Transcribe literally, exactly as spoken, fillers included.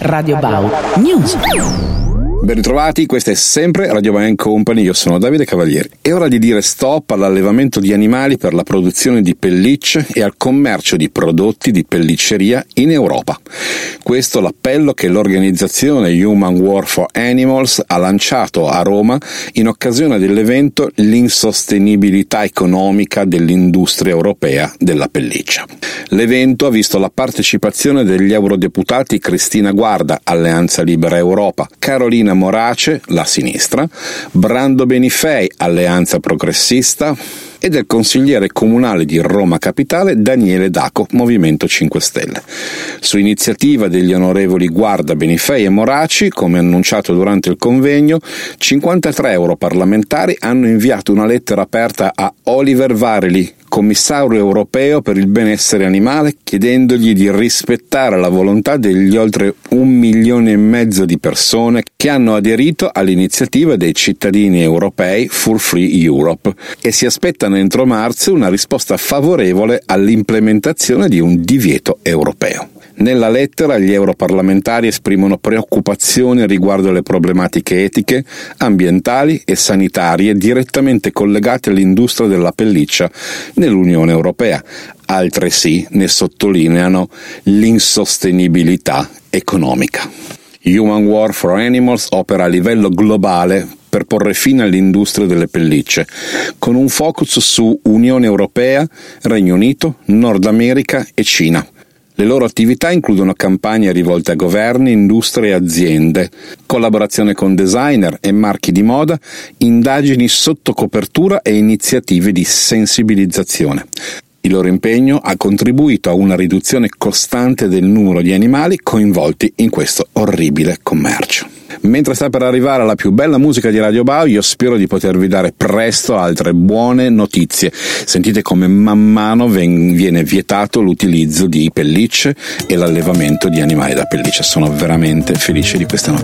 Radio Bau News. Ben ritrovati, questa è sempre Radio Bau Company, io sono Davide Cavalieri. È ora di dire stop all'allevamento di animali per la produzione di pellicce e al commercio di prodotti di pellicceria in Europa. Questo è l'appello che l'organizzazione Human War for Animals ha lanciato a Roma in occasione dell'evento L'insostenibilità economica dell'industria europea della pelliccia. L'evento ha visto la partecipazione degli eurodeputati Cristina Guarda, Alleanza Libera Europa, Carolina Morace, la sinistra, Brando Benifei, Alleanza Progressista, e del consigliere comunale di Roma Capitale Daniele Daco, Movimento cinque Stelle. Su iniziativa degli onorevoli Guarda, Benifei e Moraci, come annunciato durante il convegno, cinquantatré europarlamentari hanno inviato una lettera aperta a Oliver Varely, commissario europeo per il benessere animale, chiedendogli di rispettare la volontà degli oltre un milione e mezzo di persone che hanno aderito all'iniziativa dei cittadini europei Fur Free Europe e si aspettano entro marzo una risposta favorevole all'implementazione di un divieto europeo. Nella lettera gli europarlamentari esprimono preoccupazioni riguardo alle problematiche etiche, ambientali e sanitarie direttamente collegate all'industria della pelliccia nell'Unione Europea. Altresì ne sottolineano l'insostenibilità economica. Human War for Animals opera a livello globale per porre fine all'industria delle pellicce, con un focus su Unione Europea, Regno Unito, Nord America e Cina. Le loro attività includono campagne rivolte a governi, industrie e aziende, collaborazione con designer e marchi di moda, indagini sotto copertura e iniziative di sensibilizzazione. Il loro impegno ha contribuito a una riduzione costante del numero di animali coinvolti in questo orribile commercio. Mentre sta per arrivare la più bella musica di Radio Bau, io spero di potervi dare presto altre buone notizie. Sentite come man mano ven- viene vietato l'utilizzo di pellicce e l'allevamento di animali da pelliccia. Sono veramente felice di questa notizia.